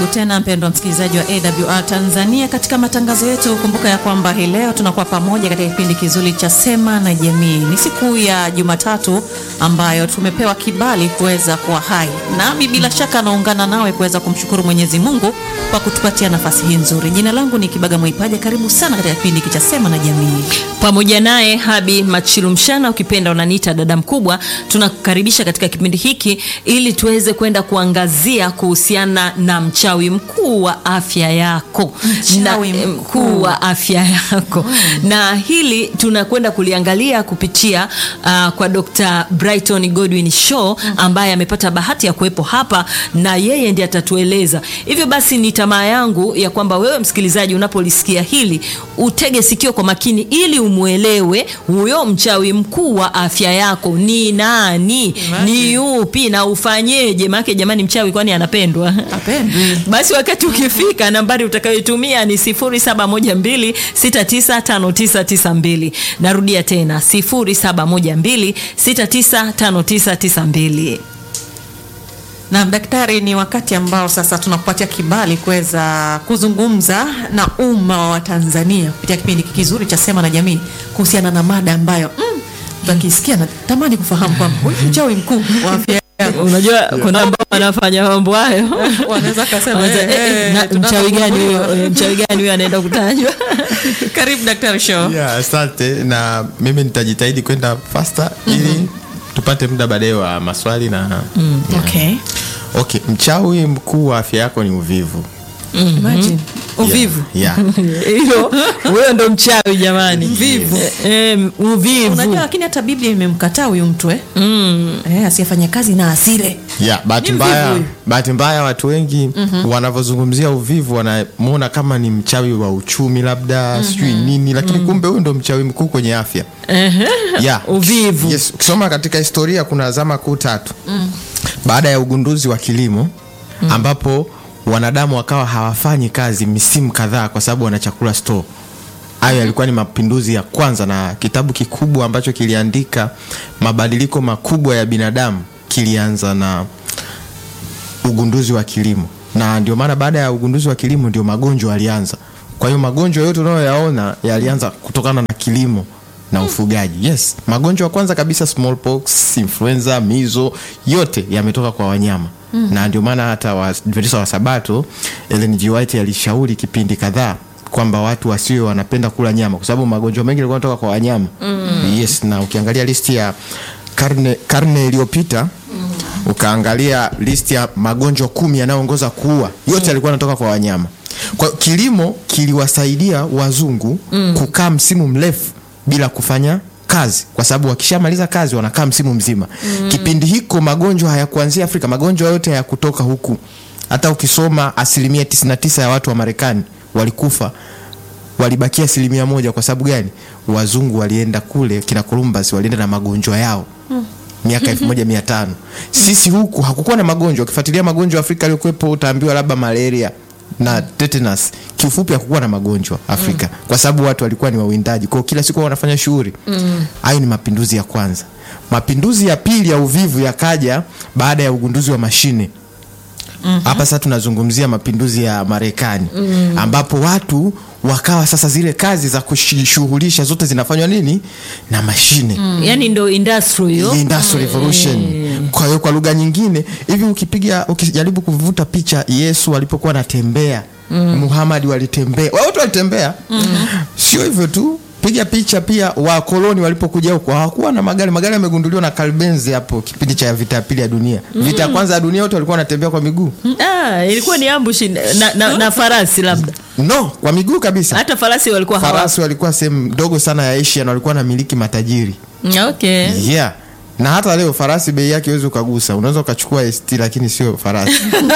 Karibu tena mpendwa msikilizaji wa AWR Tanzania katika matangazo yetu. Kumbuka ya kwamba hii leo tunakuwa pamoja katika kipindi kizuri cha Sema na Jamii. Ni siku ya Jumatatu ambayo tumepewa kibali kuweza kuwa hai. Nami bila shaka naungana nawe kuweza kumshukuru Mwenyezi Mungu kwa kutupatia nafasi hii nzuri. Jina langu ni Kibaga Mwaipaja. Karibu sana katika kipindi cha Sema na Jamii. Pamoja naye Habi Machilumshana, ukipenda unaniita dada mkubwa. Tunakukaribisha katika kipindi hiki ili tuweze kwenda kuangazia kuhusiana na mchawi mkuu wa afya yako. Mkuu wa afya yako. Na hili tunakwenda kuliangalia kupitia kwa Dr. Brighton Godwin Shaw ambaye amepata bahati ya kuwepo hapa na yeye ndiye atatueleza. Hivyo basi ni tamaa yangu ya kwamba wewe msikilizaji unapolisikia hili utege sikio kwa makini ili umuelewe huyo mchawi mkuu wa afya yako ni nani, ni yupi na ufanyeje. Maana jamani, mchawi kwani anapendwa? Apendwi. Basi wakati ukifika, nambari utakayotumia ni 0712695992. Narudia tena 0712695992. Na daktari, ni wakati ambao sasa tunakupatia kibali kuweza kuzungumza na umma wa Tanzania kupitia kipindi kizuri cha Sema na Jamii kuhusiana na mada ambayo tukisikia na tamani kufahamu kwamba huyu mchawi mkuu wa afya. Unajua kuna ambao wanafanya mambo hayo. Wanaweza kusema mchawi gani huyo? Mchawi gani huyo anaenda kutajwa? Karibu Daktari Shaw. Asante, na mimi nitajitahidi kwenda faster ili tupate muda baadaye wa maswali na Okay, mchawi mkuu wa afya yako ni uvivu. Imagine uvivu. Hilo wewe ndo mchawi jamani. Uvivu. Uvivu. Unajua lakini hata Biblia imemkataa huyu mtu asiyefanya kazi na asile. Bahati mbaya watu wengi wanavozungumzia uvivu wanamuona kama ni mchawi wa uchumi labda sijui nini, lakini kumbe huyu ndo mchawi mkuu kwenye afya. Uvivu. Yes, ukisoma katika historia kuna zama kuu tatu. Baada ya ugunduzi wa kilimo ambapo wanadamu wakawa hawafanyi kazi misimu kadhaa kwa sababu wana chakula store. Hayo yalikuwa ni mapinduzi ya kwanza, na kitabu kikubwa ambacho kiliandika mabadiliko makubwa ya binadamu kilianza na ugunduzi wa kilimo. Na ndio maana baada ya ugunduzi wa kilimo ndio magonjwa yalianza. Kwa hiyo magonjwa yote unayoyaona yalianza kutokana na kilimo na ufugaji. Yes, magonjwa ya kwanza kabisa smallpox, influenza, measles, yote yametoka kwa wanyama. Na ndio maana hata Waadventista wa Sabato Ellen G. White alishauri kipindi kadhaa kwamba watu wasiwe wanapenda kula nyama kwa sababu magonjwa mengi yalikuwa yanatoka kwa wanyama. Yes, na ukiangalia listi ya karne iliyopita ukaangalia listi ya magonjwa 10 yanayoongoza kuua, yote yalikuwa yanatoka kwa wanyama. Kwa kilimo kiliwasaidia wazungu kukaa msimu mrefu bila kufanya kazi, kwa sababu wakishamaliza kazi wanakaa msimu mzima. Kipindi hiko magonjwa hayakuanzia Afrika, magonjwa yote hayakutoka huku. Hata ukisoma 99% ya watu wa Marekani walikufa, walibakia 1% kwa sababu gani? Wazungu walienda kule, kina Columbus walienda na magonjwa yao miaka 1500. Sisi huku hakukuwa na magonjwa. Ukifuatilia magonjwa Afrika yaliokuwepo utaambiwa labda malaria na tetanus. Kiufupi hakukuwa na magonjwa Afrika kwa sababu watu walikuwa ni wawindaji. Kwa kila siku wanafanya shughuli. Hayo ni mapinduzi ya kwanza. Mapinduzi ya pili ya uvivu yakaja baada ya ugunduzi wa mashine. Hapa sasa tunazungumzia mapinduzi ya Marekani ambapo watu wakawa sasa zile kazi za kushughulisha zote zinafanywa nini? Na mashine. Yaani ndo Industrial Revolution. Kwa hiyo kwa lugha nyingine hivi ukijaribu kuvuta picha Yesu alipokuwa anatembea, Muhammad walitembea, wote walitembea. Sio hivyo tu, piga picha pia wakoloni walipokuja huko hawakuwa na magari yamegunduliwa na Carl Benz hapo kipindi cha vita ya pili ya dunia. Vita ya kwanza ya dunia wote walikuwa wanatembea kwa miguu. Ilikuwa ni ambush na farasi labda. No, kwa miguu kabisa. Hata farasi walikuwa sehemu ndogo sana ya Asia na walikuwa na miliki matajiri. Yeah. Na hata leo farasi bei yake huwezi ukagusa. Unaweza ukachukua ST lakini sio farasi.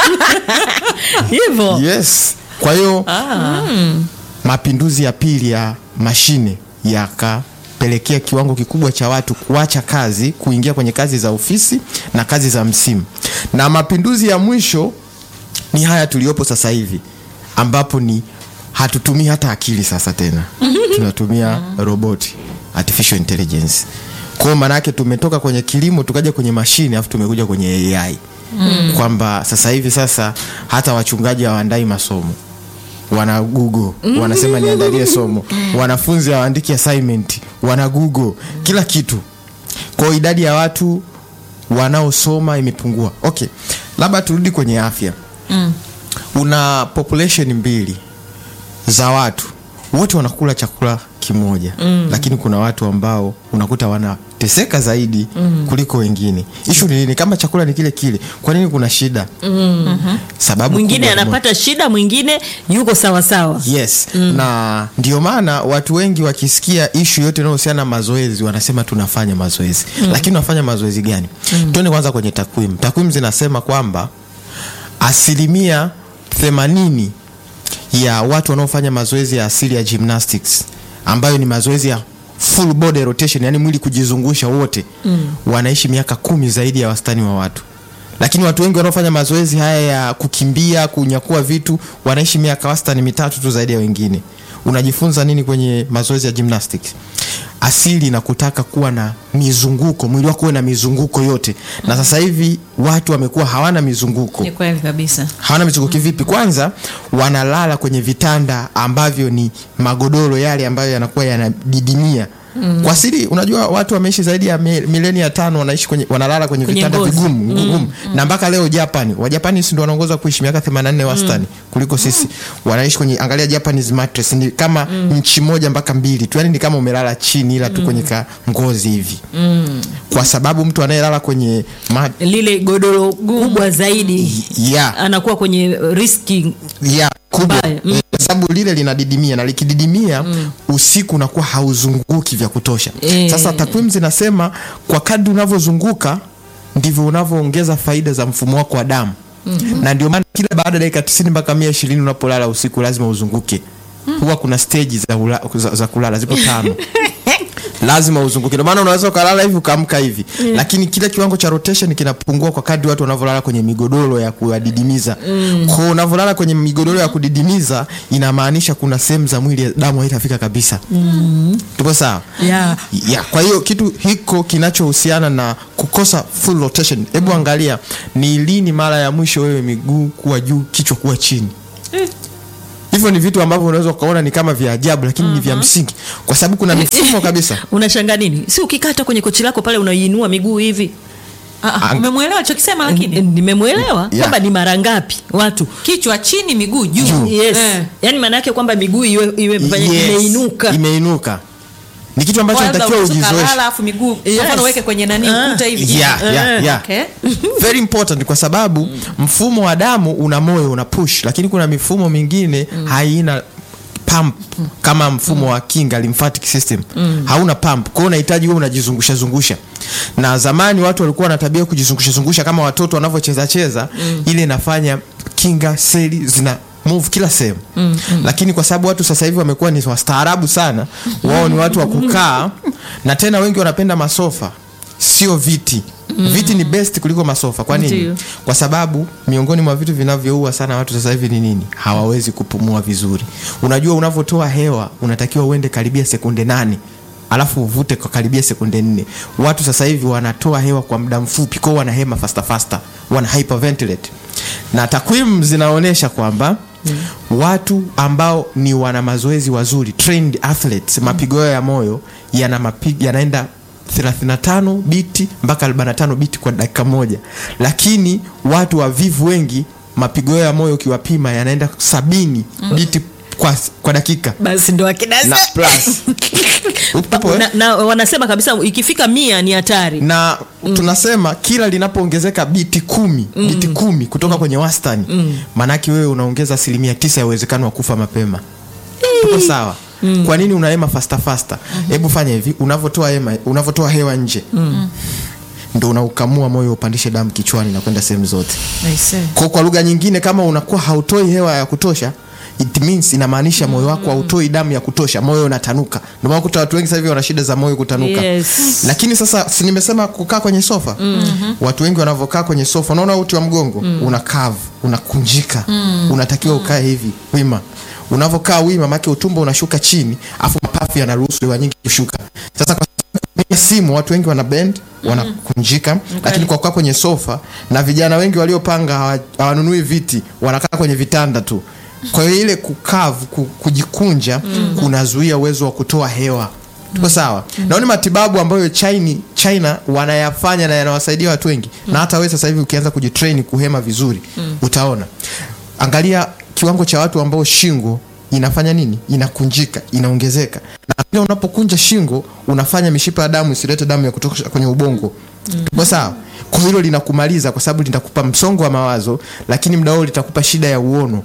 Hivyo. Yes. Kwa hiyo mapinduzi ya pili ya mashine yakapelekea kiwango kikubwa cha watu kuacha kazi, kuingia kwenye kazi za ofisi na kazi za msimu. Na mapinduzi ya mwisho ni haya tuliopo sasa hivi ambapo ni hatutumii hata akili sasa tena. Tunatumia roboti, artificial intelligence. Kwa maana yake tumetoka kwenye kilimo tukaja kwenye mashine afu tumekuja kwenye AI. kwamba sasa hivi sasa hata wachungaji hawaandai masomo, wana Google, wanasema niandalie somo. Wanafunzi hawaandiki assignment, wana Google kila kitu. Kwa idadi ya watu wanaosoma imepungua. Okay, labda turudi kwenye afya. Una population mbili za watu, wote wanakula chakula kimoja, lakini kuna watu ambao unakuta wanateseka zaidi kuliko wengine. Issue ni nini? Kama chakula ni kile kile, kwa nini kuna shida? Sababu mwingine anapata shida, mwingine yuko sawa sawa. Yes. Na ndio maana watu wengi wakisikia issue yote inayohusiana na mazoezi wanasema tunafanya mazoezi. Lakini unafanya mazoezi gani? Tuone kwanza kwenye takwimu. Takwimu zinasema kwamba 80% ya watu wanaofanya mazoezi ya asili ya gymnastics, ambayo ni mazoezi ya full body rotation, yani mwili kujizungusha wote, wanaishi miaka 10 zaidi ya wastani wa watu. Lakini watu wengi wanaofanya mazoezi haya ya kukimbia, kunyakua vitu, wanaishi miaka wastani 3 tu zaidi ya wengine. Unajifunza nini kwenye mazoezi ya gymnastics? Asili na kutaka kuwa na mizunguko, mwili wako uwe na mizunguko yote. Na sasa hivi watu wamekuwa hawana mizunguko. Ni kweli kabisa. Hawana mizunguko kivipi? Kwanza wanalala kwenye vitanda ambavyo ni magodoro yale ambayo yanakuwa yanadidimia. Kwa asili unajua watu wameishi zaidi ya milenia 5 wanaishi wanalala kwenye vitanda vigumu. Na mpaka leo Wajapani ndio wanaongoza kuishi miaka 84 wastani kuliko sisi. Wanaishi kwenye, angalia Japanese mattress ni kama nchi 1 mpaka 2 tu, yani ni kama umelala chini ila tu kwenye ngozi hivi. Kwa sababu mtu anayelala kwenye lile godoro kubwa zaidi anakuwa kwenye riski kubwa. Kwa sababu lile linadidimia, na likididimia usiku unakuwa hauzunguki vya kutosha. Sasa takwimu zinasema kwa kadri unavyozunguka ndivyo unavyoongeza faida za mfumo wako wa damu. Na ndio maana kila baada ya dakika 90 mpaka 120 unapolala usiku lazima uzunguke. Huwa kuna stage za kulala zipo 5. Lazima uzunguke. Ndio maana unaweza kulala hivi ukaamka hivi. Lakini kile kiwango cha rotation kinapungua kwa kadri watu wanavyolala kwenye migodoro ya kudidimiza. Kwa unavyolala kwenye migodoro ya kudidimiza inamaanisha kuna sehemu za mwili damu haitafika kabisa. Tupo sawa? Kwa hiyo kitu hiko kinachohusiana na kukosa full rotation. Hebu angalia ni lini mara ya mwisho wewe miguu kuwa juu, kichwa kuwa chini. Hivyo ni vitu ambavyo unaweza kuona ni kama vya ajabu, lakini ni vya msingi kwa sababu kuna mifumo kabisa. Unashangaa nini? Si ukikata kwenye kochi lako pale unainua miguu hivi. Umemuelewa alichokisema? Lakini nimemuelewa kwamba ni mara ngapi watu kichwa chini miguu juu. Yes. Yani maana yake kwamba miguu iwe imeinuka. Ni kitu ambacho unatakiwa ujizoeshe. Alafu miguu mfano weke kwenye nani kuta hivi. Okay. Very important kwa sababu mfumo wa damu una moyo, una push, lakini kuna mifumo mingine haina pump kama mfumo wa kinga, lymphatic system. Hauna pump. Kwa hiyo unahitaji wewe unajizungusha. Na zamani watu walikuwa na tabia kujizungusha kama watoto wanavyocheza ile inafanya kinga seli zina move kila sehemu. Lakini kwa sababu watu sasa hivi wamekuwa ni wastaarabu sana, wao ni watu wa kukaa, na tena wengi wanapenda masofa, sio viti. Viti ni best kuliko masofa. Kwa nini? Kwa sababu miongoni mwa vitu vinavyoua sana watu sasa hivi ni nini? Hawawezi kupumua vizuri. Unajua unavotoa hewa unatakiwa uende karibia sekunde 8. Alafu uvute kwa karibia sekunde 4. Watu sasa hivi wanatoa hewa kwa muda mfupi, kwa wanahema faster, wana hyperventilate. Na takwimu zinaonyesha kwamba watu ambao ni wana mazoezi wazuri, trained athletes, mapigo ya moyo yanaenda 35 biti mpaka 45 biti kwa dakika moja. Lakini watu wavivu wengi mapigo ya moyo ukiwapima yanaenda 70 biti kwa dakika. Basi ndo akidasa na plus na wanasema kabisa ikifika 100 ni hatari. Na tunasema kila linapoongezeka biti 10 kutoka kwenye wastani, manaki wewe unaongeza 9% ya uwezekano wa kufa mapema. Tuko sawa? Kwa nini unahema faster? Hebu fanya hivi, unavotoa hewa nje, ndio unaukamua moyo upandishe damu kichwani na kwenda sehemu zote. Kwa lugha nyingine, kama unakuwa hautoi hewa ya kutosha, it means inamaanisha moyo wako hautoi damu ya kutosha, moyo unatanuka. Ndio maana kuta watu wengi sasa hivi wana shida za moyo kutanuka. Lakini sasa si nimesema kukaa kwenye sofa. Watu wengi wanavokaa kwenye sofa, unaona uti wa mgongo una unakunjika. Unatakiwa ukae hivi wima. Unavokaa wima maana utumbo unashuka chini, afu mapafu yanaruhusu hewa nyingi kushuka. Sasa kwa simu watu wengi wana bend wanakunjika, lakini kwa kukaa kwenye sofa, na vijana wengi waliopanga hawanunui viti, wanakaa kwenye vitanda tu. Kwa hiyo ile kujikunja kunazuia uwezo wa kutoa hewa. Tuko sawa? Naona matibabu ambayo China wanayafanya na yanawasaidia watu wengi. Na hata wewe sasa hivi ukianza kujitrain kuhema vizuri, utaona. Angalia kiwango cha watu ambao shingo inafanya nini? Inakunjika, inaongezeka. Na pia unapokunja shingo unafanya mishipa ya damu isilete damu ya kutoka kwenye ubongo. Tuko sawa? Kwa hilo linakumaliza, kwa sababu litakupa msongo wa mawazo, lakini muda huo litakupa shida ya uono.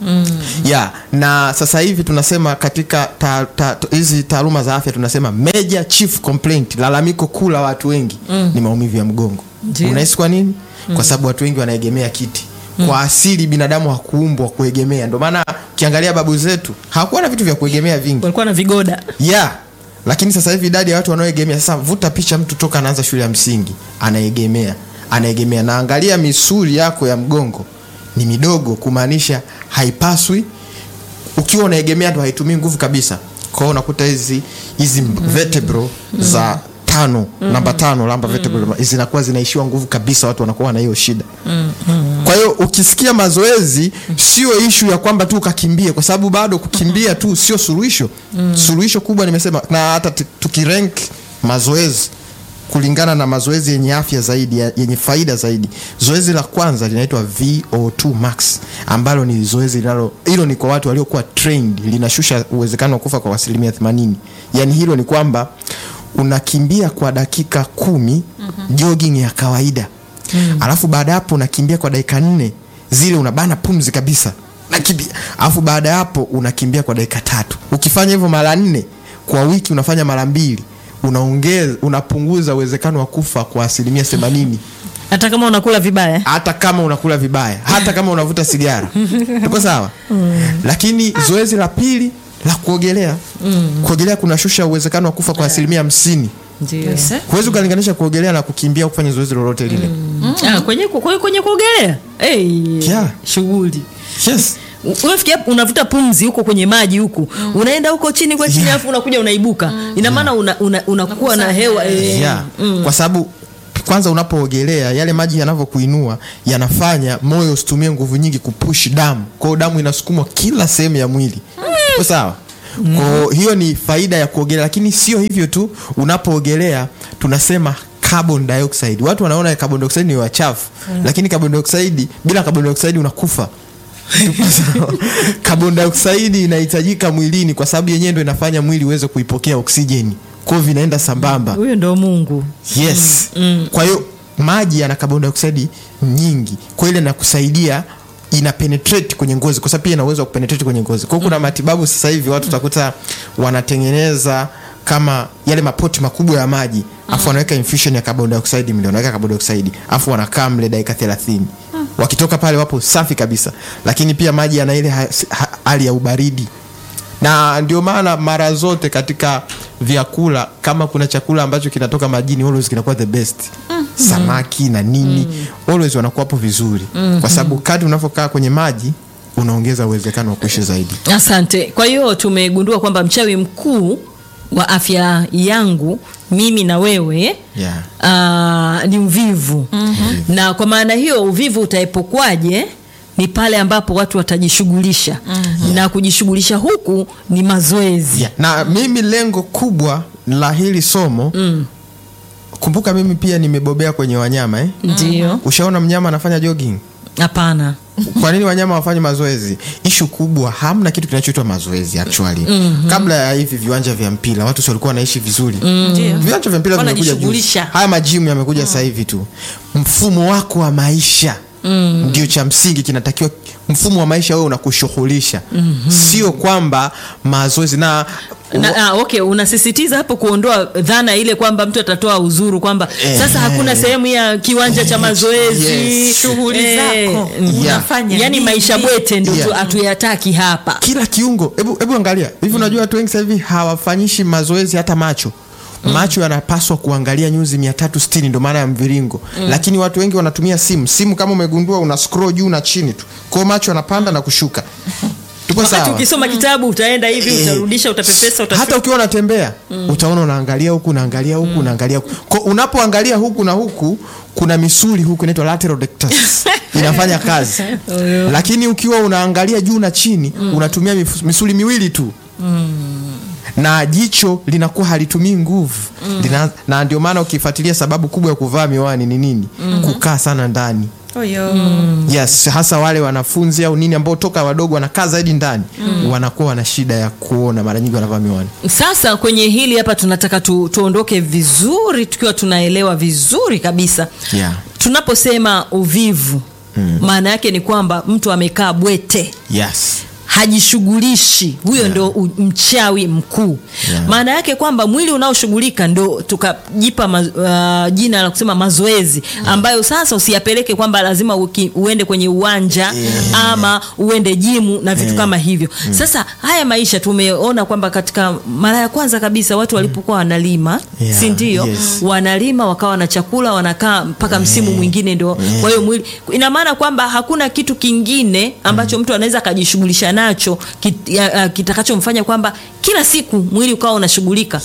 Na sasa hivi tunasema katika hizi taaluma za afya tunasema major chief complaint, lalamiko kuu la watu wengi ni maumivu ya mgongo. Unahisi kwa nini? Kwa sababu watu wengi wanaegemea kiti. Kwa asili binadamu hakuumbwa kuegemea. Ndio maana ukiangalia babu zetu hawakuwa na vitu vya kuegemea vingi. Walikuwa na vigoda. Lakini sasa hivi idadi ya watu wanaoegemea, sasa vuta picha mtu toka anaanza shule ya msingi anaegemea. Na angalia misuli yako ya mgongo ni midogo, kumaanisha haipaswi. Ukiwa unaegemea ndo haitumii nguvu kabisa. Kwa hiyo unakuta hizi vertebra za namba 5 lamba vertebra zinakuwa zinaishiwa nguvu kabisa, watu wanakuwa na hiyo shida. Kwa hiyo ukisikia mazoezi sio issue ya kwamba tu ukakimbie, kwa sababu bado kukimbia tu sio suluhisho. Suluhisho kubwa nimesema, na hata tukirank mazoezi kulingana na mazoezi yenye afya zaidi, yenye faida zaidi, zoezi la kwanza linaitwa VO2 max, ambalo ni zoezi hilo ni kwa watu waliokuwa trained, linashusha uwezekano wa kufa kwa 80%. Yani hilo ni kwamba unakimbia kwa dakika 10 jogging ya kawaida. Alafu baada hapo unakimbia kwa dakika 4 zile unabana pumzi kabisa. Nakimbia. Alafu baada hapo unakimbia kwa dakika 3. Ukifanya hivyo mara 4 kwa wiki, unafanya mara 2, unapunguza uwezekano wa kufa kwa 80%. Hata kama unakula vibaya, hata kama unavuta sigara. Tuko sawa? Lakini zoezi la pili la kuogelea, kuogelea kunashusha uwezekano wa kufa kwa 50%. Ndio. Huwezi kulinganisha kuogelea na kukimbia kufanya zoezi lolote lile. Kwenye kuogelea shughuli. Unafikia unavuta pumzi huko kwenye maji huko. Unaenda huko chini kwa chini, afu unakuja unaibuka. Ina maana unakuwa na hewa. Kwa sababu kwanza unapoogelea yale maji yanavyokuinua yanafanya moyo usitumie nguvu nyingi kupush damu. Kwa hiyo damu inasukumwa kila sehemu ya mwili. Sawa? Kwa hiyo ni faida ya kuogelea, lakini sio hivyo tu. Unapoogelea tunasema carbon dioxide. Watu wanaona carbon dioxide ni wachafu, lakini carbon dioxide, bila carbon dioxide unakufa. Carbon dioxide inahitajika mwilini kwa sababu yenyewe ndio inafanya mwili uweze kuipokea oksijeni. Kwa hiyo vinaenda sambamba. Huyo ndio Mungu. Kwa hiyo maji yana carbon dioxide nyingi. Kwa ile inakusaidia, ina penetrate kwenye ngozi, kwa sababu pia ina uwezo wa kupenetrate kwenye ngozi. Kwa hiyo kuna matibabu sasa hivi watu utakuta wanatengeneza kama yale mapoti makubwa ya maji, afu wanaweka infusion ya carbon dioxide, wanaweka carbon dioxide, afu wanakaa mle dakika 30. Wakitoka pale wapo safi kabisa. Lakini pia maji yana ile hali ya ubaridi. Na ndio maana mara zote katika vyakula, kama kuna chakula ambacho kinatoka majini, always kinakuwa the best. Samaki na nini, always wanakuwa hapo vizuri. Kwa sababu kadri unavyokaa kwenye maji unaongeza uwezekano wa kuishi zaidi. Asante. Kwa hiyo tumegundua kwamba mchawi mkuu wa afya yangu mimi na wewe ni uvivu. Na kwa maana hiyo uvivu utaepukwaje? Ni pale ambapo watu watajishughulisha. Na kujishughulisha huku ni mazoezi. Na mimi lengo kubwa la hili somo, kumbuka mimi pia nimebobea kwenye wanyama. Ndio. Ushaona mnyama anafanya jogging? Hapana. Kwa nini wanyama wafanye mazoezi? Issue kubwa, hamna kitu kinachoitwa mazoezi actually. Kabla ya hivi viwanja vya mpira watu walikuwa wanaishi vizuri. Viwanja vya mpira vimekuja juu. Haya majimu yamekuja sasa hivi tu. Mfumo wako wa maisha ndio cha msingi kinatakiwa. Mfumo wa maisha wewe unakushughulisha. Sio kwamba mazoezi okay, unasisitiza hapo kuondoa dhana ile kwamba mtu atatoa uzuru kwamba sasa hakuna sehemu ya kiwanja cha mazoezi. Shughuli zako unafanya. Yani maisha bwete ndio hatuyataki hapa. Kila kiungo. Hebu angalia. Hivi unajua watu wengi sasa hivi hawafanyishi mazoezi hata macho. Macho yanapaswa kuangalia nyuzi 360, ndio maana ya mviringo. Lakini watu wengi wanatumia simu. Simu kama umegundua una scroll juu na chini tu. Kwa macho yanapanda na kushuka. Tuko Wakati sawa? ukisoma kitabu utaenda hivi, utarudisha, utapepesa, Hata ukiwa unatembea utaona unaangalia huku, unaangalia huku, unaangalia huku. Kwa unapoangalia huku na huku, kuna misuli huku inaitwa lateral rectus inafanya kazi. Lakini ukiwa unaangalia juu na chini, unatumia misuli miwili tu. Na jicho linakuwa halitumii nguvu. Na ndio maana ukifuatilia sababu kubwa ya kuvaa miwani ni nini? Kukaa sana ndani. Yes, hasa wale wanafunzi au nini ambao toka wadogo wanakaa zaidi ndani, wanakuwa wana shida ya kuona, mara nyingi wanavaa miwani. Sasa kwenye hili hapa tunataka tuondoke vizuri tukiwa tunaelewa vizuri kabisa. Yeah. Tunaposema uvivu, maana yake ni kwamba mtu amekaa bwete. Yes. Hajishughulishi, huyo ndio mchawi mkuu. Maana yake kwamba mwili unaoshughulika ndio tukajipa jina la kusema mazoezi, ambayo sasa usiyapeleke kwamba lazima uende kwenye uwanja ama uende jimu na vitu kama hivyo. Sasa haya maisha tumeona kwamba katika mara ya kwanza kabisa watu walipokuwa wanalima, si ndio? Wanalima wakawa na chakula, wanakaa mpaka msimu mwingine ndio. Kwa hiyo mwili, ina maana kwamba hakuna kitu kingine ambacho mtu anaweza kujishughulisha nacho kitakachomfanya kwamba kila siku mwili ukawa unashughulika.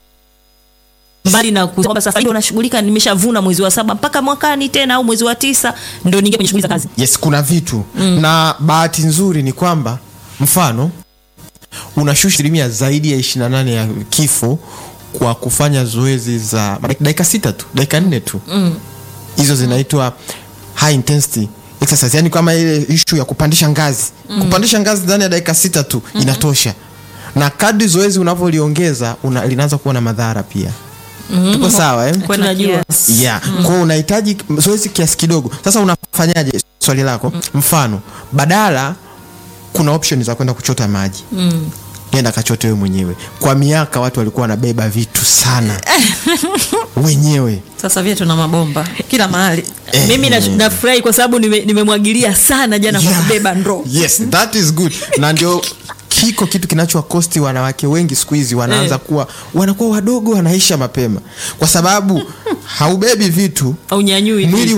Mbali na kwamba sasa hivi unashughulika, nimeshavuna mwezi wa 7 mpaka mwakani tena au mwezi wa 9 ndio ninge kwenye shughuli za kazi. Yes, kuna vitu. Na bahati nzuri ni kwamba mfano unashusha asilimia zaidi ya 28 ya kifo kwa kufanya zoezi za dakika 6 tu, dakika 4 tu. Hizo zinaitwa high intensity exercise, yani kama ile issue ya kupandisha ngazi. Kupandisha ngazi ndani ya dakika 6 tu inatosha. Na kadri zoezi unavyoliongeza linaanza kuwa na madhara pia. Tuko sawa Tunajua. Yeah. Kwa hiyo unahitaji zoezi kiasi kidogo. Sasa unafanyaje? Swali lako. Mfano, badala kuna option za kwenda kuchota maji. Nenda kachote wewe mwenyewe. Kwa miaka watu walikuwa wanabeba vitu sana wenyewe. Sasa vile tuna mabomba kila mahali. Mimi nafurahi kwa sababu nimemwagilia sana jana kwa kubeba ndoo. Yes, that is good. Na ndio kiko kitu kinachowakosti wanawake wengi siku hizi, wanaanza wanakuwa wadogo, wanaisha mapema kwa sababu haubebi vitu, haunyanyui mwili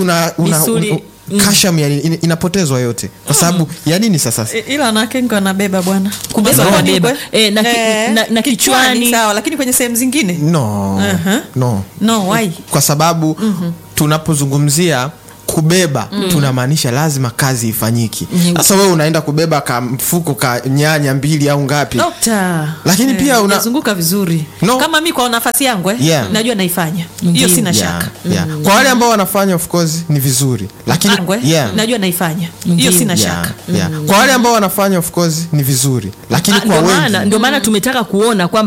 kasham inapotezwa yote kwa sababu ya nini sasa? Ila wanawake wengi wanabeba bwana, kubeba wanabeba na kichwani sawa, lakini kwenye sehemu zingine no why? Kwa sababu tunapozungumzia kubeba tunamaanisha lazima kazi ifanyiki. Sasa wewe unaenda kubeba mfuko ka nyanya 2 au ngapi? Dokta, lakini pia unazunguka vizuri. Kama mimi kwa nafasi yangu najua naifanya. Hiyo sina shaka. Kwa wale ambao wanafanya of course ni vizuri. Lakini najua naifanya. Hiyo sina shaka. Kwa wale ambao wanafanya of course ni vizuri. Lakini kwa wengi ndio maana tumetaka kuona kwamba